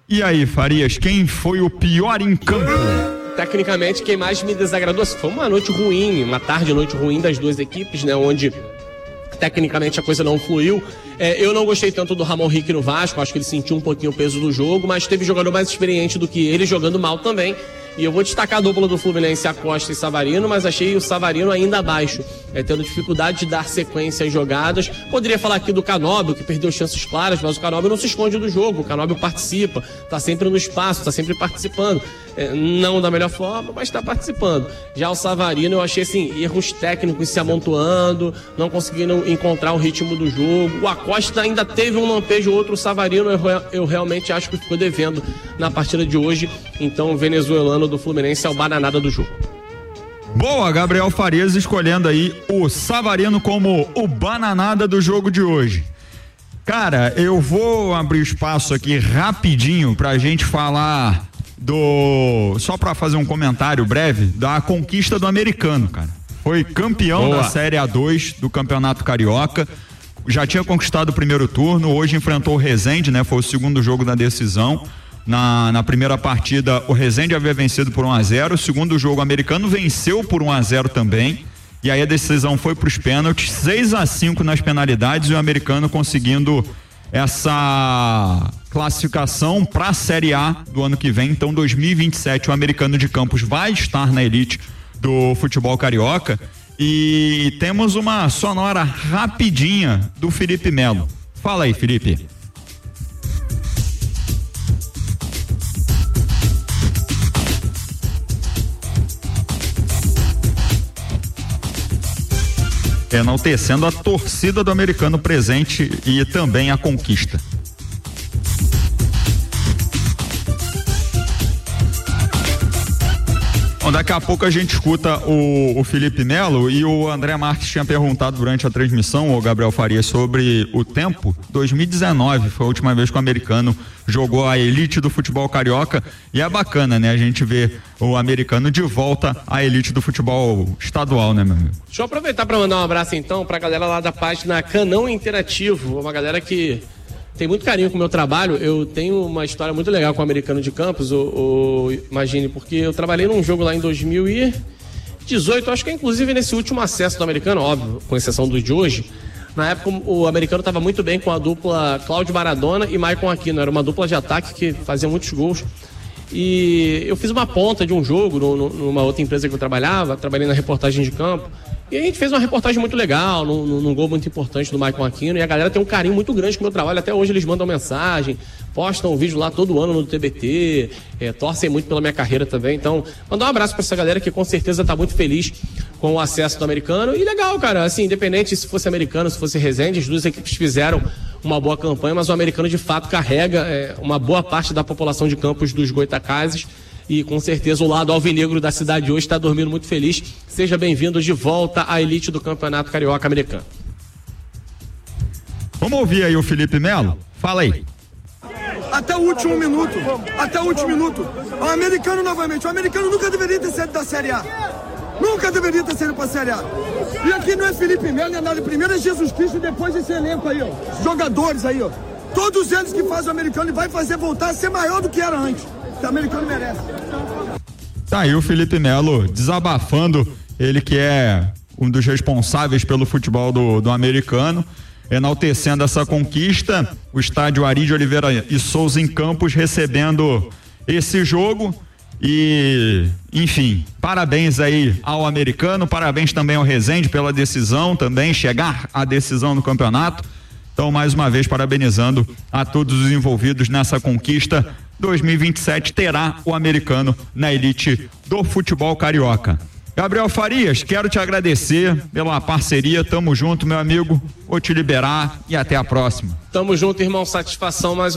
E aí, Farias, quem foi o pior em campo? Tecnicamente, quem mais me desagradou foi uma noite ruim, uma tarde e noite ruim das duas equipes, né? Onde tecnicamente a coisa não fluiu. Eu não gostei tanto do Ramon Rick no Vasco, acho que ele sentiu um pouquinho o peso do jogo, mas teve jogador mais experiente do que ele jogando mal também. E eu vou destacar a dupla do Fluminense, Acosta e Savarino, mas achei o Savarino ainda abaixo, tendo dificuldade de dar sequência às jogadas. Poderia falar aqui do Canóbio, que perdeu chances claras, mas o Canóbio não se esconde do jogo, o Canóbio participa, tá sempre no espaço, tá sempre participando. Não da melhor forma, mas tá participando. Já o Savarino, eu achei assim, erros técnicos se amontoando, não conseguindo encontrar o ritmo do jogo. O Acosta ainda teve um lampejo, outro. O Savarino eu realmente acho que ficou devendo na partida de hoje. Então o venezuelano do Fluminense é o bananada do jogo. Boa, Gabriel Farias escolhendo aí o Savarino como o bananada do jogo de hoje. Cara, eu vou abrir espaço aqui rapidinho pra gente falar só pra fazer um comentário breve da conquista do americano, cara. Foi campeão da Série A2 do Campeonato Carioca, já tinha conquistado o primeiro turno, hoje enfrentou o Resende, né? Foi o segundo jogo da decisão. Na primeira partida, o Resende havia vencido por 1-0. O segundo jogo, o americano venceu por 1-0 também. E aí a decisão foi para os pênaltis, 6-5 nas penalidades, e o americano conseguindo essa classificação para a Série A do ano que vem. Então, 2027, o americano de Campos vai estar na elite do futebol carioca. E temos uma sonora rapidinha do Felipe Melo. Fala aí, Felipe. Enaltecendo a torcida do americano presente e também a conquista. Bom, daqui a pouco a gente escuta o Felipe Melo, e o André Marques tinha perguntado durante a transmissão, o Gabriel Farias, sobre o tempo. 2019 foi a última vez que o americano jogou a elite do futebol carioca, e é bacana, né? A gente vê o americano de volta à elite do futebol estadual, né, meu amigo? Deixa eu aproveitar para mandar um abraço então pra galera lá da página Canão Interativo, uma galera que tem muito carinho com o meu trabalho. Eu tenho uma história muito legal com o americano de Campos, imagine, porque eu trabalhei num jogo lá em 2018, acho que inclusive nesse último acesso do americano, óbvio, com exceção do de hoje. Na época o americano estava muito bem com a dupla Cláudio Maradona e Maicon Aquino, era uma dupla de ataque que fazia muitos gols. E eu fiz uma ponta de um jogo numa outra empresa que eu trabalhei na reportagem de campo. E a gente fez uma reportagem muito legal, num gol muito importante do Maicon Aquino, e a galera tem um carinho muito grande com o meu trabalho. Até hoje eles mandam mensagem, postam um vídeo lá todo ano no TBT, torcem muito pela minha carreira também. Então, mandar um abraço pra essa galera que com certeza tá muito feliz com o acesso do americano. E legal, cara, assim, independente se fosse americano, se fosse Resende, as duas equipes fizeram uma boa campanha, mas o americano de fato carrega uma boa parte da população de Campos dos Goitacazes. E com certeza o lado alvinegro da cidade hoje está dormindo muito feliz. Seja bem-vindo de volta à elite do Campeonato Carioca Americano. Vamos ouvir aí o Felipe Melo? Fala aí. Até o último minuto. O americano novamente. O americano nunca deveria ter saído da Série A. Nunca deveria ter saído para a Série A. E aqui não é Felipe Melo, nem nada. Primeiro é Jesus Cristo e depois esse elenco aí, ó. Jogadores aí, ó. Todos eles que fazem o americano e vai fazer voltar a ser maior do que era antes. O americano merece. Tá aí o Felipe Melo desabafando, ele que é um dos responsáveis pelo futebol do americano, enaltecendo essa conquista. O estádio Ari de Oliveira e Souza em Campos recebendo esse jogo. E, enfim, parabéns aí ao americano, parabéns também ao Resende pela decisão, também chegar à decisão no campeonato. Então, mais uma vez, parabenizando a todos os envolvidos nessa conquista. 2027 terá o americano na elite do futebol carioca. Gabriel Farias, quero te agradecer pela parceria, tamo junto, meu amigo, vou te liberar e até a próxima. Tamo junto, irmão, satisfação mais